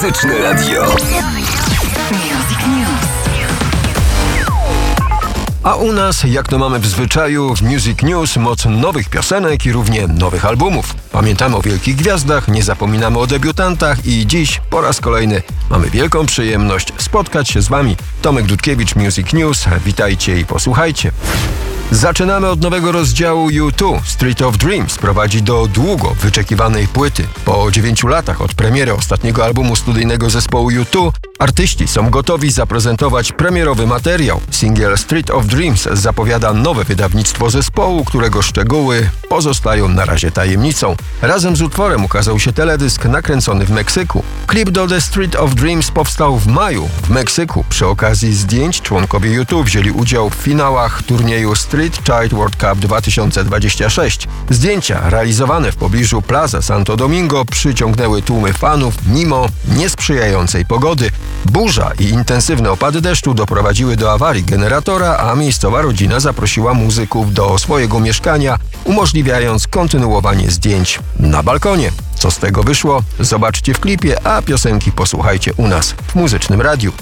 Muzyczne Radio. Music News. A u nas, jak to mamy w zwyczaju, w Music News moc nowych piosenek i równie nowych albumów. Pamiętamy o wielkich gwiazdach, nie zapominamy o debiutantach i dziś po raz kolejny mamy wielką przyjemność spotkać się z Wami. Tomek Dudkiewicz, Music News. Witajcie i posłuchajcie. Zaczynamy od nowego rozdziału U2. Street of Dreams prowadzi do długo wyczekiwanej płyty. Po 9 latach od premiery ostatniego albumu studyjnego zespołu U2 artyści są gotowi zaprezentować premierowy materiał. Singiel Street of Dreams zapowiada nowe wydawnictwo zespołu, którego szczegóły pozostają na razie tajemnicą. Razem z utworem ukazał się teledysk nakręcony w Meksyku. Klip do The Street of Dreams powstał w maju w Meksyku. Przy okazji zdjęć członkowie U2 wzięli udział w finałach turnieju Street Child World Cup 2026. Zdjęcia realizowane w pobliżu Plaza Santo Domingo przyciągnęły tłumy fanów mimo niesprzyjającej pogody. Burza i intensywne opady deszczu doprowadziły do awarii generatora, a miejscowa rodzina zaprosiła muzyków do swojego mieszkania, umożliwiając kontynuowanie zdjęć na balkonie. Co z tego wyszło? Zobaczcie w klipie, a piosenki posłuchajcie u nas w Muzycznym Radiu.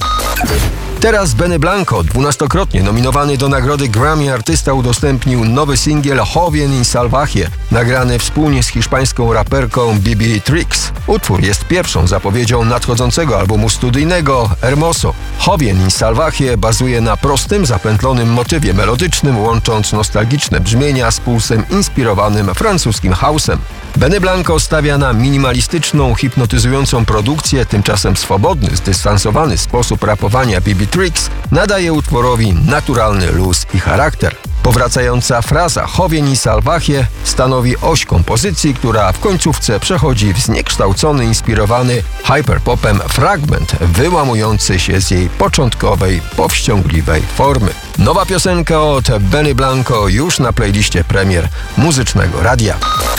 Teraz Benny Blanco, 12-krotnie nominowany do nagrody Grammy artysta, udostępnił nowy singiel Joven y Salvaje, nagrany wspólnie z hiszpańską raperką Bibi Trix. Utwór jest pierwszą zapowiedzią nadchodzącego albumu studyjnego Hermoso. Joven y Salvaje bazuje na prostym, zapętlonym motywie melodycznym, łącząc nostalgiczne brzmienia z pulsem inspirowanym francuskim house'em. Benny Blanco stawia na minimalistyczną, hipnotyzującą produkcję, tymczasem swobodny, zdystansowany sposób rapowania Bibi Trix nadaje utworowi naturalny luz i charakter. Powracająca fraza Joven y Salvaje stanowi oś kompozycji, która w końcówce przechodzi w zniekształcony, inspirowany hyperpopem fragment wyłamujący się z jej początkowej, powściągliwej formy. Nowa piosenka od Benny Blanco już na playliście premier Muzycznego Radia.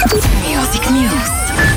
Music News.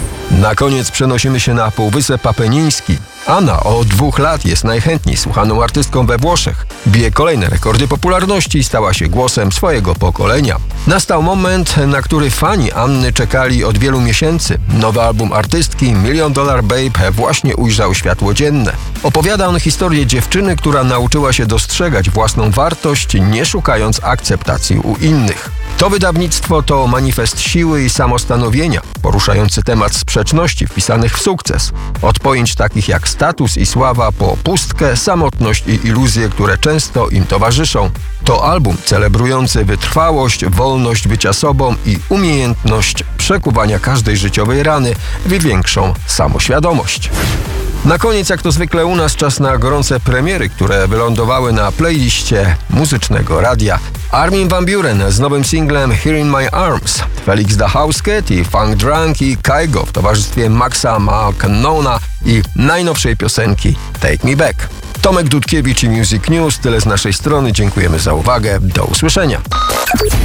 Na koniec przenosimy się na Półwysep Apeniński. Anna od 2 lat jest najchętniej słuchaną artystką we Włoszech. Bije kolejne rekordy popularności i stała się głosem swojego pokolenia. Nastał moment, na który fani Anny czekali od wielu miesięcy. Nowy album artystki $1 Million Babe właśnie ujrzał światło dzienne. Opowiada on historię dziewczyny, która nauczyła się dostrzegać własną wartość, nie szukając akceptacji u innych. To wydawnictwo to manifest siły i samostanowienia, poruszający temat sprzeczności wpisanych w sukces. Od pojęć takich jak status i sława po pustkę, samotność i iluzje, które często im towarzyszą. To album celebrujący wytrwałość, wolność bycia sobą i umiejętność przekuwania każdej życiowej rany w większą samoświadomość. Na koniec, jak to zwykle u nas, czas na gorące premiery, które wylądowały na playliście Muzycznego Radia. Armin van Buuren z nowym singlem Here in My Arms, Felix da Housecat i Funk Drunk i Kygo w towarzystwie Maxa McNona i najnowszej piosenki Take Me Back. Tomek Dudkiewicz i Music News, tyle z naszej strony. Dziękujemy za uwagę. Do usłyszenia.